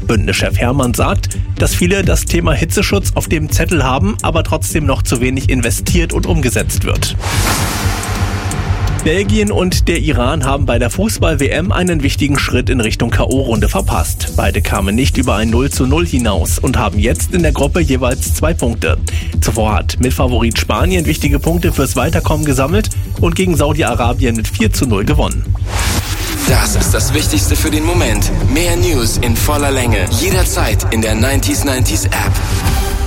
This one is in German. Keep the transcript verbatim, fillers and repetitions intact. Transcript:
Bündnischef Herrmann sagt, dass viele das Thema Hitzeschutz auf dem Zettel haben, aber trotzdem noch zu wenig investiert und umgesetzt wird. Belgien und der Iran haben bei der Fußball-W M einen wichtigen Schritt in Richtung K O-Runde verpasst. Beide kamen nicht über ein null zu null hinaus und haben jetzt in der Gruppe jeweils zwei Punkte. Zuvor hat Mitfavorit Spanien wichtige Punkte fürs Weiterkommen gesammelt und gegen Saudi-Arabien mit vier zu null gewonnen. Das ist das Wichtigste für den Moment. Mehr News in voller Länge. Jederzeit in der neunzig neunzig App.